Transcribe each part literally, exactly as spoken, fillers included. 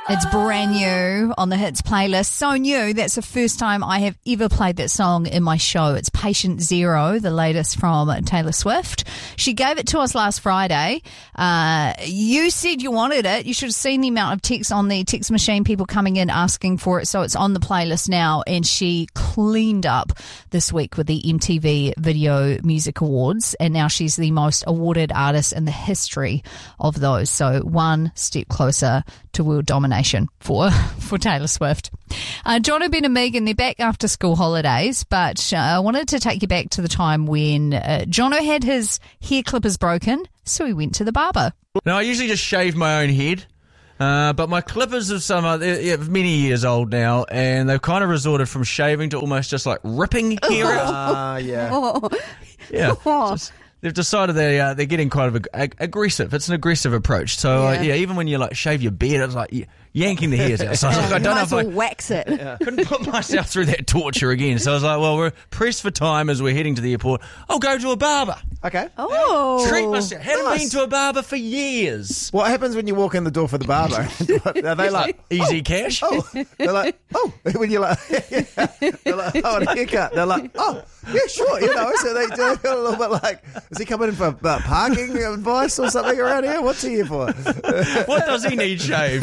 It's brand new on the Hits playlist. So new, that's the first time I have ever played that song in my show. It's Patient Zero, the latest from Taylor Swift. She gave it to us last Friday. Uh, you said you wanted it. You should have seen the amount of texts on the text machine, people coming in asking for it. So it's on the playlist now. And she cleaned up this week with the M T V Video Music Awards. And now she's the most awarded artist in the history of those. So one step closer to world domination for for Taylor Swift. Uh, Jono, Ben and Megan, they're back after school holidays, but uh, I wanted to take you back to the time when uh, Jono had his hair clippers broken, so he went to the barber. Now, I usually just shave my own head, uh, but my clippers are some uh, they're many years old now, and they've kind of resorted from shaving to almost just like ripping hair out. Ah, uh, yeah. Oh. Yeah. Just, they've decided they uh, they're getting quite of ag- ag- aggressive. It's an aggressive approach. So yeah. Uh, yeah, even when you like shave your beard, it's like y- yanking the hairs out. So I, was like, I don't know if I wax it. Yeah. Couldn't put myself through that torture again. So I was like, well, we're pressed for time as we're heading to the airport. I'll go to a barber. Okay. Oh, treat myself. Hadn't nice. been to a barber for years. What happens when you walk in the door for the barber? Are they like easy oh, cash? Oh, they're like oh. When you're like, yeah. They're like oh, a haircut. They're like oh, yeah, sure. You know, so they do a little bit like, is he coming in for uh, parking advice or something around here? What's he here for? What does he need shaved?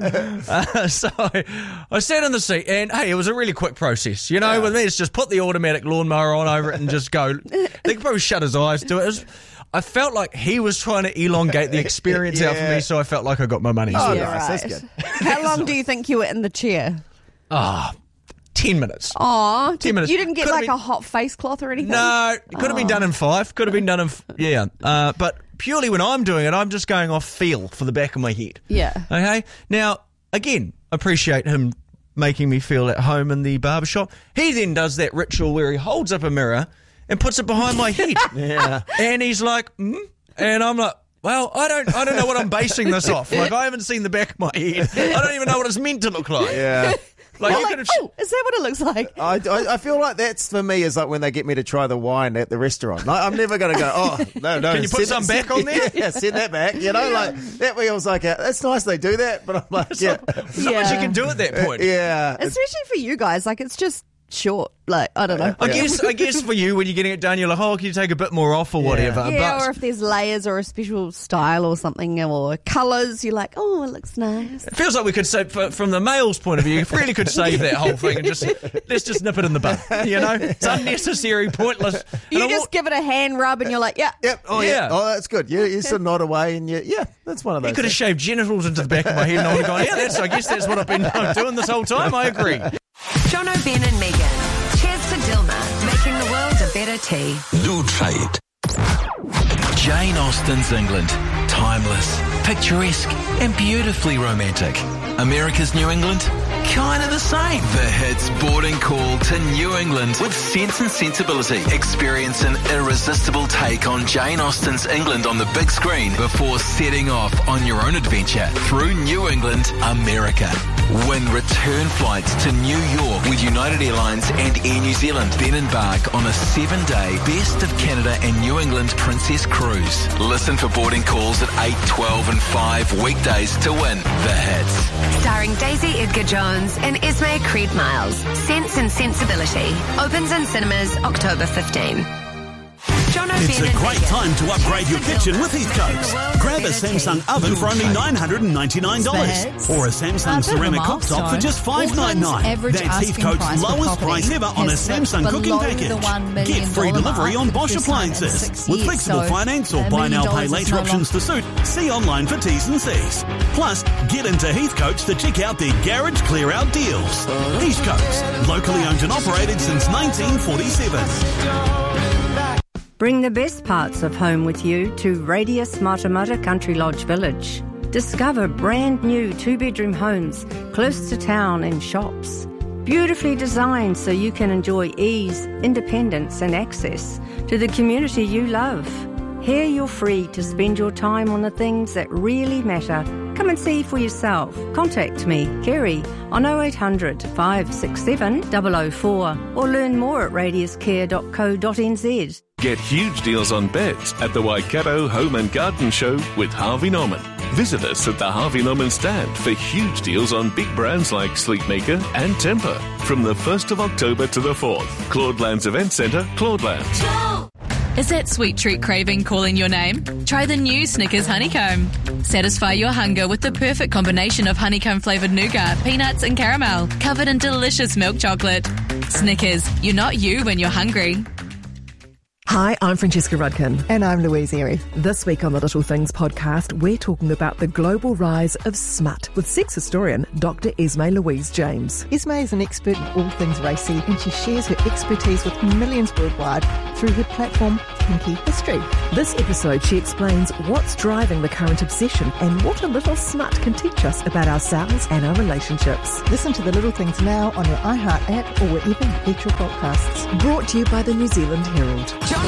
Uh, so I, I sat in the seat, and hey, it was a really quick process. You know, yeah. With me, it's just put the automatic lawnmower on over it and just go. They could probably shut his eyes to it. It was, I felt like he was trying to elongate the experience yeah. out for me, so I felt like I got my money's worth. worth. Oh, yeah, nice. Right. That's good. How long do you think you were in the chair? Ah. Oh, Ten minutes. Aw. Ten did, minutes. You didn't get Could've like been, a hot face cloth or anything? No. It could have oh. been done in five. Could have been done in... F- yeah. Uh, but purely when I'm doing it, I'm just going off feel for the back of my head. Yeah. Okay? Now, again, appreciate him making me feel at home in the barbershop. He then does that ritual where he holds up a mirror and puts it behind my head. Yeah. And he's like, mm? And I'm like... Well, I don't I don't know what I'm basing this off. Like, I haven't seen the back of my head. I don't even know what it's meant to look like. Yeah. Like, you you like, could have... oh, is that what it looks like? I, I, I feel like that's for me is like when they get me to try the wine at the restaurant. Like, I'm never going to go, oh, no, no. Can you put some send, back on there? Yeah, yeah, send that back. You know, like, that feels like, a, that's nice they do that, but I'm like, There's yeah. not, there's not much you can do at that point. Yeah. Especially for you guys. Like, it's just short. Like, I don't know. I guess I guess for you, when you're getting it done, you're like, oh, can you take a bit more off or Yeah. whatever? Yeah, but or if there's layers or a special style or something or colours, you're like, oh, it looks nice. it feels like we could say, from the male's point of view, we really could save that whole thing and just, let's just nip it in the bud. You know? It's unnecessary, pointless. You And I just wa- give it a hand rub and you're like, yeah. Yep. Oh, yeah. Yeah. Oh, that's good. You, you sort of nod away and you, yeah, that's one of those. He could have things. shaved genitals into the back of my head and I would have gone, yeah, that's, I guess that's what I've been doing this whole time. I agree. Jono, Ben and Megan. Cheers to Dilma, making the world a better tea. Do try it. Jane Austen's England. Timeless, picturesque, and beautifully romantic. America's New England? Kind of the same. The Hits boarding call to New England with Sense and Sensibility. Experience an irresistible take on Jane Austen's England on the big screen before setting off on your own adventure through New England, America. Win return flights to New York with United Airlines and Air New Zealand. Then embark on a seven-day Best of Canada and New England Princess Cruise. Listen for boarding calls at eight, twelve and five weekdays to win The Hits. Starring Daisy Edgar Jones and Esme Creed Miles. Sense and Sensibility. Opens in cinemas October fifteenth. Jono, It's Ben a and great Megan. time to upgrade your Cheers to kitchen Dilma, with making the Heathcote's. world a Grab a better Samsung tea. oven for only nine hundred ninety-nine dollars Hits. or a Uh, Samsung bit of a ceramic cooktop for milestone. just five ninety-nine. Auckland's average That's asking Heathcote's price for lowest property price ever on a has slipped Samsung cooking below package. the one million Get free dollar delivery mark on for the Bosch first time in appliances six with years. flexible So, finance or a buy million now pay dollars is later no options to suit. See online for T's and C's. Plus, get into Heathcote's to check out their garage clear out deals. Heathcote's, locally owned and operated since nineteen forty-seven. Bring the best parts of home with you to Radius Matamata Country Lodge Village. Discover brand new two-bedroom homes close to town and shops. Beautifully designed so you can enjoy ease, independence and access to the community you love. Here you're free to spend your time on the things that really matter. Come and see for yourself. Contact me, Kerry, on oh eight hundred, five six seven, double oh four or learn more at radius care dot co dot n z. Get huge deals on beds at the Waikato Home and Garden Show with Harvey Norman. Visit us at the Harvey Norman stand for huge deals on big brands like Sleepmaker and Temper from the first of October to the fourth. Claudelands Event Centre, Claudelands. Is that sweet treat craving calling your name? Try the new Snickers Honeycomb. Satisfy your hunger with the perfect combination of honeycomb-flavoured nougat, peanuts and caramel, covered in delicious milk chocolate. Snickers, you're not you when you're hungry. Hi, I'm Francesca Rudkin. And I'm Louise Airy. This week on the Little Things podcast, we're talking about the global rise of smut with sex historian Doctor Esme Louise James. Esme is an expert in all things racy, and she shares her expertise with millions worldwide through her platform Pinky History. This episode, she explains what's driving the current obsession and what a little smut can teach us about ourselves and our relationships. Listen to the Little Things now on your iHeart app or wherever you get your podcasts. Brought to you by the New Zealand Herald.